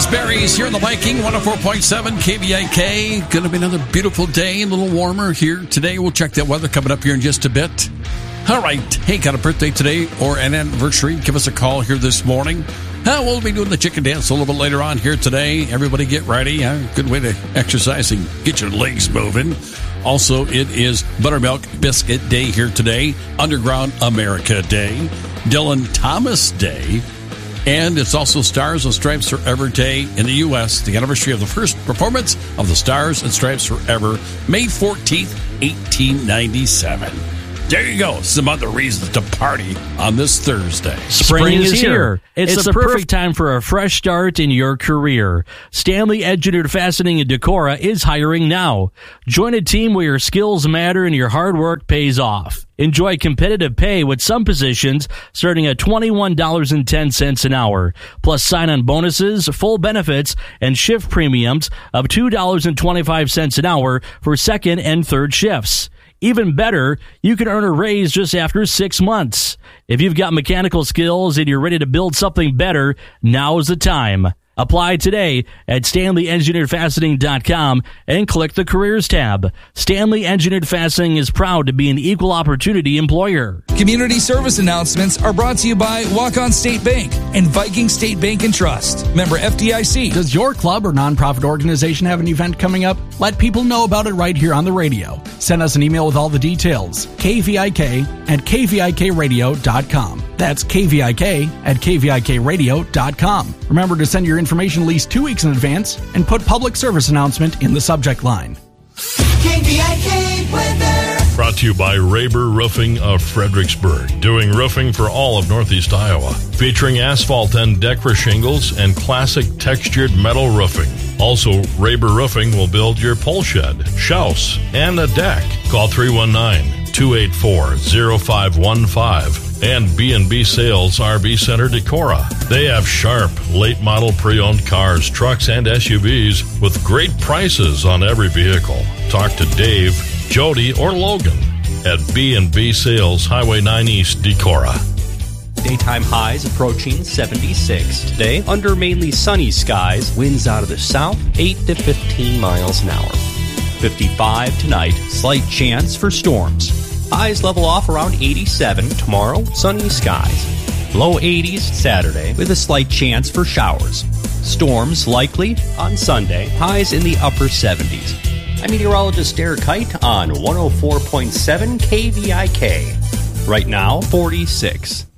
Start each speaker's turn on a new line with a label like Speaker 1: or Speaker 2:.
Speaker 1: Berries here in the Viking, 104.7 KVIK. Going to be another beautiful day, a little warmer here today. We'll check that weather coming up here in just a bit. All right. Hey, got a birthday today or an anniversary? Give us a call here this morning. We'll be doing the chicken dance a little bit later on here today. Everybody get ready. Good way to exercise and get your legs moving. Also, it is Buttermilk Biscuit Day here today. Underground America Day. Dylan Thomas Day. And it's also Stars and Stripes Forever Day in the U.S., the anniversary of the first performance of the Stars and Stripes Forever, May 14th, 1897. There you go. Some other reasons to party on this Thursday.
Speaker 2: Spring is here. It's the perfect time for a fresh start in your career. Stanley Engineered Fastening in Decorah is hiring now. Join a team where your skills matter and your hard work pays off. Enjoy competitive pay with some positions starting at $21.10 an hour, plus sign-on bonuses, full benefits, and shift premiums of $2.25 an hour for second and third shifts. Even better, you can earn a raise just after 6 months. If you've got mechanical skills and you're ready to build something better, now's the time. Apply today at StanleyEngineeredFastening.com and click the Careers tab. Stanley Engineered Fastening is proud to be an equal opportunity employer.
Speaker 3: Community service announcements are brought to you by Walk-On State Bank and Viking State Bank and Trust. Member FDIC.
Speaker 4: Does your club or nonprofit organization have an event coming up? Let people know about it right here on the radio. Send us an email with all the details. KVIK@KVIKradio.com. That's KVIK@KVIKradio.com. Remember to send your information at least 2 weeks in advance and put public service announcement in the subject line.
Speaker 5: KVIK weather.
Speaker 6: Brought to you by Raber Roofing of Fredericksburg, doing roofing for all of Northeast Iowa, featuring asphalt and Decra shingles and classic textured metal roofing. Also, Raber Roofing will build your pole shed, shouse, and a deck. Call 319-284-0515 and B&B Sales RV Center Decorah. They have sharp, late model pre-owned cars, trucks, and SUVs with great prices on every vehicle. Talk to Dave, Jody, or Logan at B&B Sales, Highway 9 East, Decorah.
Speaker 7: Daytime highs approaching 76. Today, under mainly sunny skies, winds out of the south, 8 to 15 miles an hour. 55 tonight, slight chance for storms. Highs level off around 87 tomorrow, sunny skies. Low 80s Saturday with a slight chance for showers. Storms likely on Sunday, highs in the upper 70s. I'm meteorologist Derek Kite on 104.7 KVIK. Right now, 46.